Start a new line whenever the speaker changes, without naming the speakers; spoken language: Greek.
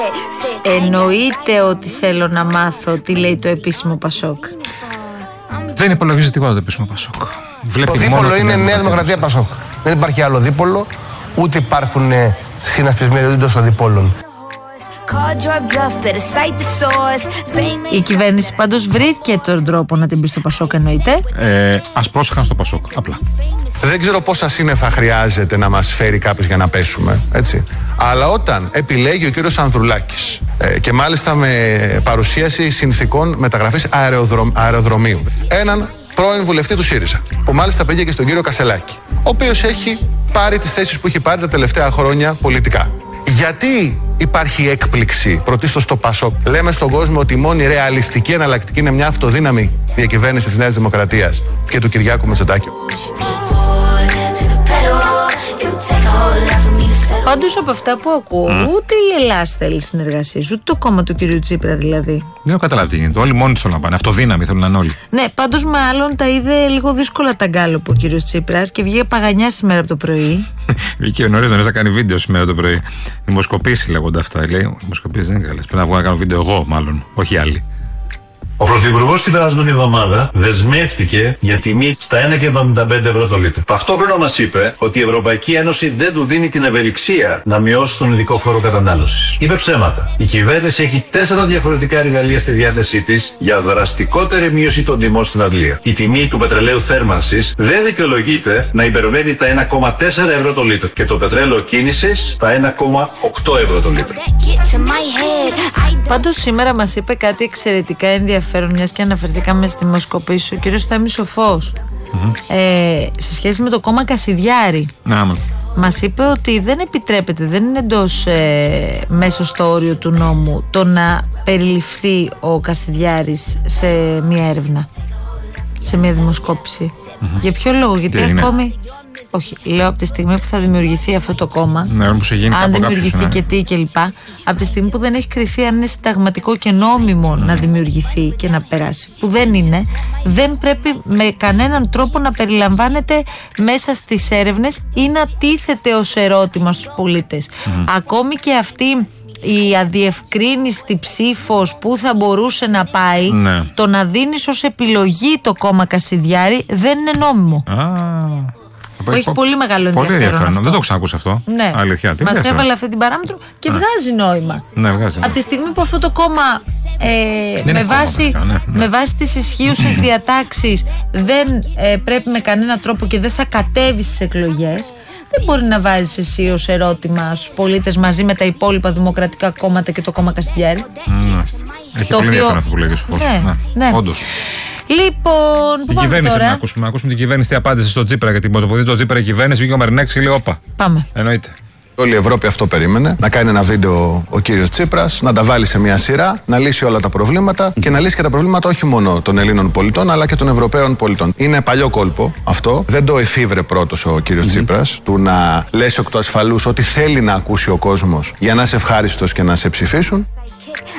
Εννοείται ότι θέλω να μάθω τι λέει το επίσημο Πασόκ.
Δεν υπολογίζει τίποτα το επίσημο Πασόκ.
Το δίπολο είναι Νέα Δημοκρατία Πασόκ. Δεν υπάρχει άλλο δίπολο, ούτε υπάρχουν συνασπισμοί εντός των διπόλων.
Η κυβέρνηση πάντως βρήκε τον τρόπο να την πει στο Πασόκ, εννοείται.
Ας πρόσεχαν στο Πασόκ, απλά.
Δεν ξέρω πόσα σύννεφα χρειάζεται να μας φέρει κάποιος για να πέσουμε, έτσι. Αλλά όταν επιλέγει ο κύριος Ανδρουλάκης και μάλιστα με παρουσίαση συνθηκών μεταγραφής αεροδρομίου, έναν πρώην βουλευτή του ΣΥΡΙΖΑ, που μάλιστα πήγε και στον κύριο Κασελάκη, ο οποίος έχει πάρει τις θέσεις που έχει πάρει τα τελευταία χρόνια πολιτικά. Γιατί υπάρχει έκπληξη πρωτίστως στο Πασόκ? Λέμε στον κόσμο ότι η μόνη ρεαλιστική εναλλακτική είναι μια αυτοδύναμη διακυβέρνηση της Νέας Δημοκρατίας και του Κυριάκου Μητσοτάκη.
Πάντως από αυτά που ακούω, ούτε η Ελλάδα θέλει συνεργασίες, ούτε το κόμμα του κυρίου Τσίπρα δηλαδή.
Δεν έχω καταλάβει τι γίνεται. Όλοι μόνοι τους θέλουν να πάνε. Αυτοδύναμοι θέλουν να είναι όλοι.
Ναι, πάντως με άλλον τα είδε λίγο δύσκολα τα γκάλωπ ο κύριος Τσίπρας και βγήκε παγανιά σήμερα από το πρωί.
Βγήκε νωρίς να κάνει βίντεο σήμερα το πρωί. Δημοσκοπήσει λέγονται αυτά. Λέει, δημοσκοπήσει δεν είναι καλές. Πρέπει να βγω να κάνω βίντεο εγώ, μάλλον, όχι άλλοι.
Ο Πρωθυπουργός την περασμένη εβδομάδα δεσμεύτηκε για τιμή στα 1,75 ευρώ το λίτρο. Ταυτόχρονα μας είπε ότι η Ευρωπαϊκή Ένωση δεν του δίνει την ευελιξία να μειώσει τον ειδικό φόρο κατανάλωσης. Είπε ψέματα. Η κυβέρνηση έχει 4 διαφορετικά εργαλεία στη διάθεσή της για δραστικότερη μείωση των τιμών στην Αγγλία. Η τιμή του πετρελαίου θέρμανσης δεν δικαιολογείται να υπερβαίνει τα 1,4 ευρώ το λίτρο και το πετρέλαιο κίνησης τα 1,8 ευρώ το λίτρο.
Πάντως σήμερα μας είπε κάτι εξαιρετικά ενδιαφέρον, μιας και αναφερθήκαμε στη δημοσκοπήση, ο κύριος Θέμης Σοφός, σε σχέση με το κόμμα Κασιδιάρη. Μας είπε ότι δεν επιτρέπεται, δεν είναι εντός μέσω στο όριο του νόμου το να περιληφθεί ο Κασιδιάρης σε μια έρευνα, σε μια δημοσκόπηση. Για ποιο λόγο? Γιατί ακόμη... Όχι, λέω από τη στιγμή που θα δημιουργηθεί αυτό το κόμμα, αν δημιουργηθεί και τι κλπ. Από τη στιγμή που δεν έχει κριθεί αν είναι συνταγματικό και νόμιμο να δημιουργηθεί και να περάσει, που δεν είναι, δεν πρέπει με κανέναν τρόπο να περιλαμβάνεται μέσα στις έρευνες ή να τίθεται ως ερώτημα στους πολίτες. Ακόμη και αυτή η αδιευκρίνηστη ψήφος που θα μπορούσε να πάει, το να δίνεις ως επιλογή το κόμμα Κασιδιάρη δεν είναι νόμιμο. Έχει πολύ μεγάλο ενδιαφέρον.
Δεν το ξανακούσει αυτό.
Ναι.
Αλήθεια.
Μας έβαλε αυτή την παράμετρο και βγάζει νόημα.
Ναι, βγάζει.
Από τη στιγμή που αυτό το κόμμα με βάση τις ισχύουσες διατάξεις δεν πρέπει με κανένα τρόπο και δεν θα κατέβει στις εκλογές, δεν μπορεί να βάζεις εσύ ως ερώτημα στους πολίτες μαζί με τα υπόλοιπα δημοκρατικά κόμματα και το κόμμα Κασιδιάρη.
Έχει πολύ ενδιαφέρον αυτό που λέγει Σοφός.
Ναι.
Όντως.
Λοιπόν,
την κυβέρνηση να ακούσουμε. Να ακούσουμε την κυβέρνηση τι απάντησε στο Τσίπρα. Γιατί με το που δει το Τσίπρα η κυβέρνηση βγήκε ο Μαρινάκης και λέει: όπα.
Πάμε.
Εννοείται.
Όλη η Ευρώπη αυτό περίμενε. Να κάνει ένα βίντεο ο κύριος Τσίπρας, να τα βάλει σε μια σειρά, να λύσει όλα τα προβλήματα και να λύσει και τα προβλήματα όχι μόνο των Ελλήνων πολιτών αλλά και των Ευρωπαίων πολιτών. Είναι παλιό κόλπο αυτό. Δεν το εφήβρε πρώτος ο κύριος Τσίπρας, του να λες εκ του ασφαλούς ό,τι θέλει να ακούσει ο κόσμος για να είσαι ευχάριστος και να σε ψηφίσουν.